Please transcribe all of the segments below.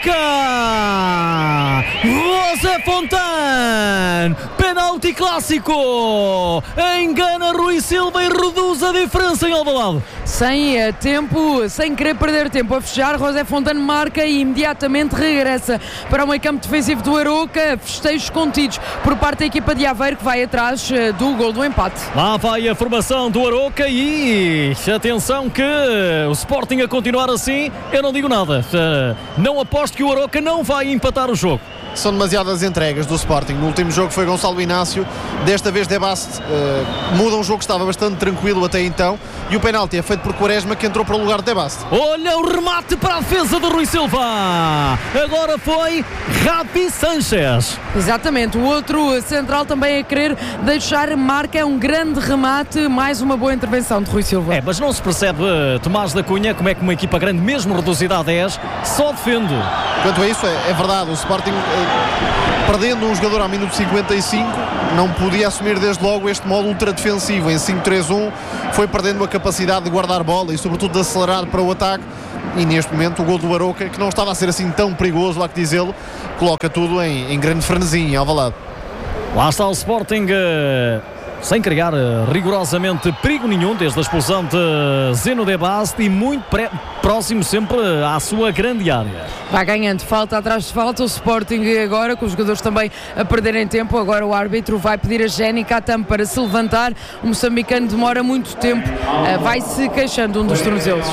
Aroca! José Fontaine! Penalti clássico! Engana Rui Silva e reduz a diferença em Alvalade. Sem querer perder tempo a fechar, José Fontaine marca e imediatamente regressa para o meio campo defensivo do Aroca. Festejos contidos por parte da equipa de Aveiro, que vai atrás do gol do empate. Lá vai a formação do Aroca e atenção que o Sporting a continuar assim, eu não digo nada. Não aposto que o Aroca não vai empatar o jogo. São demasiadas entregas do Sporting. No último jogo foi Gonçalo Inácio, desta vez De Bast muda um jogo que estava bastante tranquilo até então, e o penalti é feito por Quaresma, que entrou para o lugar de De Bast. Olha o remate para a defesa do Rui Silva, agora foi Ravi Sanchez. Exatamente, o outro central também a querer deixar marca, é um grande remate, mais uma boa intervenção de Rui Silva. Mas não se percebe, Tomás da Cunha, como é que uma equipa grande, mesmo reduzida a 10, só defende. Quanto a isso, é verdade, o Sporting perdendo um jogador ao minuto 55 não podia assumir desde logo este modo ultra defensivo. Em 5-3-1 foi perdendo a capacidade de guardar bola e sobretudo de acelerar para o ataque, e neste momento o gol do Aroca, que não estava a ser assim tão perigoso, há que dizê-lo, coloca tudo em grande frenesim em Alvalade. Lá está o Sporting sem criar rigorosamente perigo nenhum desde a expulsão de Zeno De Bast e muito próximo sempre à sua grande área. Vai ganhando falta atrás de falta o Sporting agora, com os jogadores também a perderem tempo. Agora o árbitro vai pedir a Jenny Katam para se levantar. O moçambicano demora muito tempo, vai-se queixando um dos tornozelos.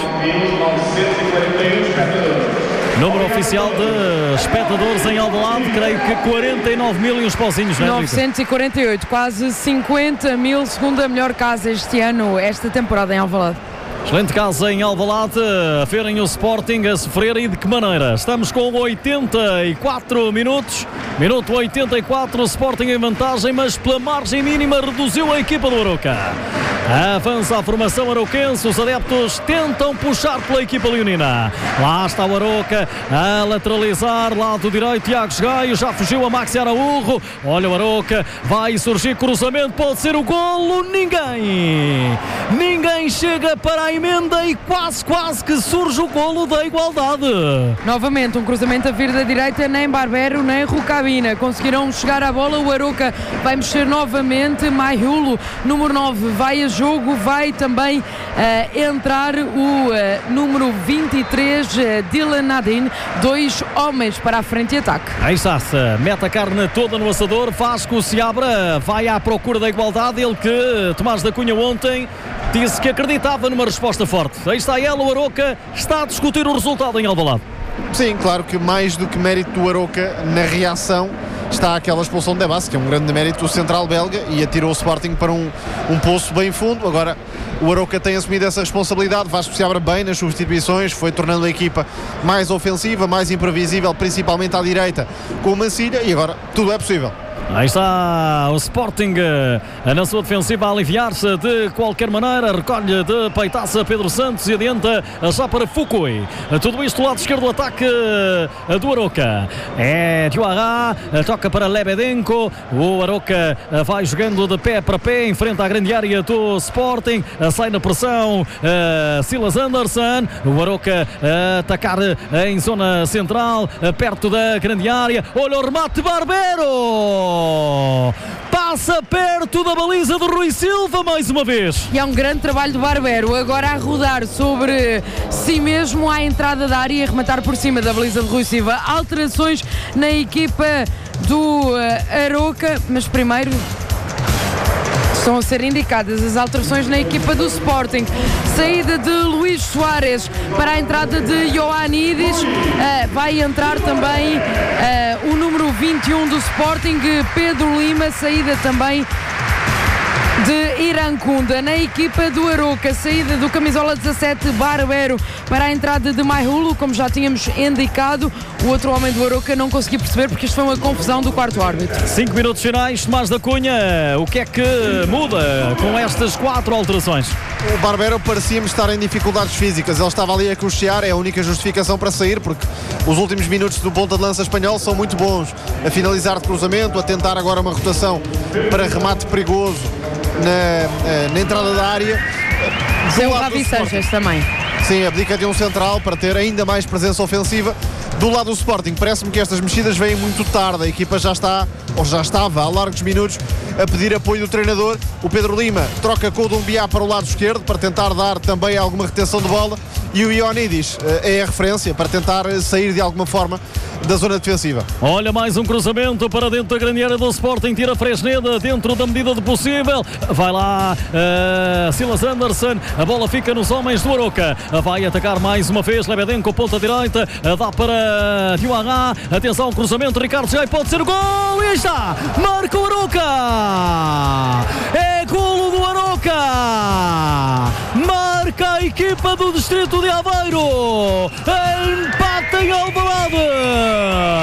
Número oficial de espectadores em Alvalade, creio que 49 mil e uns pauzinhos, não é? 948, quase 50 mil, segunda melhor casa este ano, esta temporada em Alvalade. Excelente casa em Alvalade, a verem o Sporting a sofrer, e de que maneira? Estamos com 84 minutos, minuto 84, o Sporting em vantagem, mas pela margem mínima reduziu a equipa do Aroca. Avança a formação arauquense, os adeptos tentam puxar pela equipa leonina. Lá está o Aroca a lateralizar, lado direito, Tiago Gaio, já fugiu a Maxi Araújo. Olha o Aroca, vai surgir cruzamento, pode ser o golo, ninguém chega para a emenda e quase que surge o golo da igualdade. Novamente um cruzamento a vir da direita, nem Barbero nem Rucabina conseguirão chegar à bola. O Aroca vai mexer novamente, Maihulo, número 9, vai a jogo, vai também entrar o número 23, Dylan Nadine, dois homens para a frente e ataque. Aí está-se, mete a carne toda no assador, Vasco se abra, vai à procura da igualdade, ele que Tomás da Cunha ontem disse que acreditava numa resposta forte. Aí está ele, o Aroca está a discutir o resultado em Alvalade. Sim, claro que mais do que mérito do Aroca na reação está aquela expulsão de De Bast, que é um grande mérito do central belga, e atirou o Sporting para um poço bem fundo. Agora o Aroca tem assumido essa responsabilidade, Vasco se abre bem nas substituições, foi tornando a equipa mais ofensiva, mais imprevisível, principalmente à direita com o Mancilha, e agora tudo é possível. Aí está o Sporting na sua defensiva a aliviar-se de qualquer maneira, recolhe de peitaça Pedro Santos e adianta já para Foucault. Tudo isto do lado esquerdo do ataque do Aroca. É Diarra, toca para Lebedenko, o Aroca vai jogando de pé para pé, enfrenta a grande área do Sporting, sai na pressão Silas Anderson, o Aroca atacar em zona central, perto da grande área, olha o remate Barbero! Passa perto da baliza do Rui Silva mais uma vez. E é um grande trabalho do Barbero, agora a rodar sobre si mesmo à entrada da área e a rematar por cima da baliza de Rui Silva. Alterações na equipa do Aroca, mas primeiro estão a ser indicadas as alterações na equipa do Sporting. Saída de Luís Soares para a entrada de Ioannidis. Vai entrar também o número 21 do Sporting, Pedro Lima. Saída também de Irancunda. Na equipa do Aroca, saída do camisola 17 Barbero para a entrada de Maihulo, como já tínhamos indicado. O outro homem do Aroca não consegui perceber porque isto foi uma confusão do quarto árbitro. 5 minutos finais, Tomás da Cunha, o que é que muda com estas 4 alterações? O Barbero parecia-me estar em dificuldades físicas, ele estava ali a cochear, é a única justificação para sair, porque os últimos minutos do ponta de lança espanhol são muito bons, a finalizar de cruzamento, a tentar agora uma rotação para remate perigoso na entrada da área. Seu Ravi Sanchez também. Sim, abdica de um central para ter ainda mais presença ofensiva. Do lado do Sporting, parece-me que estas mexidas vêm muito tarde. A equipa já está, ou já estava há largos minutos, a pedir apoio do treinador. O Pedro Lima troca com o Doumbia para o lado esquerdo para tentar dar também alguma retenção de bola, e o Ioannidis é a referência para tentar sair de alguma forma da zona defensiva. Olha, mais um cruzamento para dentro da grande área do Sporting, tira Fresneda dentro da medida do possível, vai lá Silas Anderson, a bola fica nos homens do Aroca, vai atacar mais uma vez Lebedenko, ponta direita, dá para Diuará, atenção, cruzamento, Ricardo Jai, pode ser o gol, e está, marca o Aroca, é golo do Aroca, marca a equipa do distrito de Aveiro, empate em Alvalade.